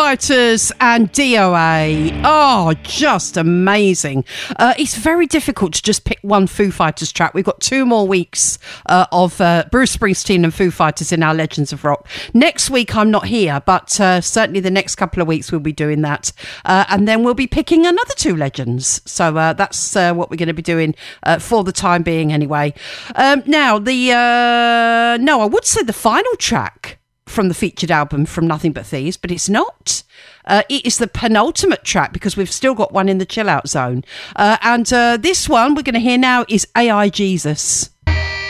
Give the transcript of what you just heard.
Fighters and DOA. Oh, just amazing. It's very difficult to just pick one Foo Fighters track. We've got 2 more weeks of Bruce Springsteen and Foo Fighters in our Legends of Rock. Next week I'm not here, but certainly the next couple of weeks we'll be doing that. And then we'll be picking another 2 legends. So that's what we're going to be doing for the time being anyway. Now, I would say the final track from the featured album from Nothing But Thieves, but it's not. It is the penultimate track because we've still got one in the chill out zone. And this one we're going to hear now is AI Jesus.